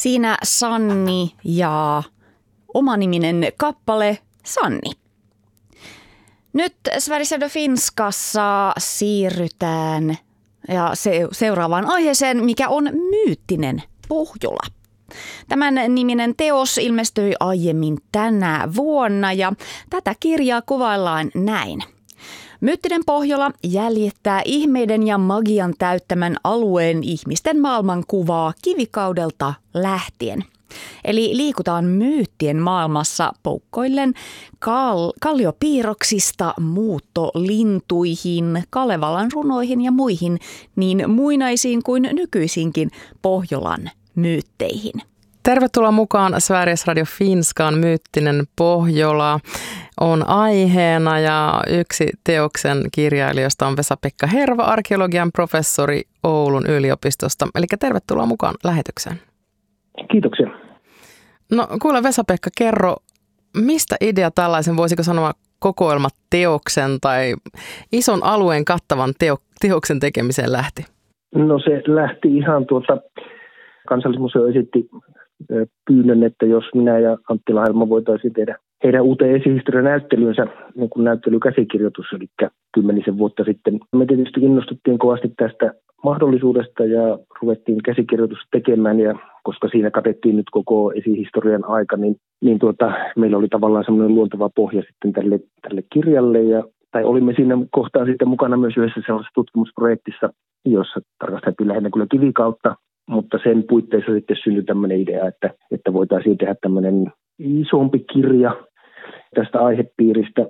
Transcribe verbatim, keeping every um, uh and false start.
Siinä Sanni ja omaniminen kappale Sanni. Nyt Sveriges Radio Finskassa siirrytään ja se, seuraavaan aiheeseen, mikä on myyttinen Pohjola. Tämän niminen teos ilmestyi aiemmin tänä vuonna ja tätä kirjaa kuvaillaan näin. Myyttinen Pohjola jäljittää ihmeiden ja magian täyttämän alueen ihmisten maailmankuvaa kivikaudelta lähtien. Eli liikutaan myyttien maailmassa poukkoillen kal- kalliopiirroksista muuttolintuihin, Kalevalan runoihin ja muihin niin muinaisiin kuin nykyisinkin Pohjolan myytteihin. Tervetuloa mukaan Sveriges Radio Finskan myyttinen Pohjola on aiheena ja yksi teoksen kirjailijoista on Vesa-Pekka Herva, arkeologian professori Oulun yliopistosta. Eli tervetuloa mukaan lähetykseen. Kiitoksia. No kuule Vesa-Pekka, kerro, mistä idea tällaisen, voisiko sanoa kokoelmateoksen tai ison alueen kattavan teo, teoksen tekemiseen lähti? No se lähti ihan tuota, Kansallismuseo esitti pyynnön, että jos minä ja Antti Lahelma voitaisiin tehdä heidän uuteen esihistorian näyttelynsä niin kuin näyttelykäsikirjoitus, eli kymmenisen vuotta sitten. Me tietysti innostuttiin kovasti tästä mahdollisuudesta ja ruvettiin käsikirjoitusta tekemään, ja koska siinä katettiin nyt koko esihistorian aika, niin, niin tuota, meillä oli tavallaan semmoinen luonteva pohja sitten tälle, tälle kirjalle, ja, tai olimme siinä kohtaa sitten mukana myös yhdessä sellaisessa tutkimusprojektissa, jossa tarkasteltiin lähinnä kyllä kivikautta, mutta sen puitteissa sitten syntyi tämmöinen idea, että, että voitaisiin tehdä tämmöinen isompi kirja tästä aihepiiristä.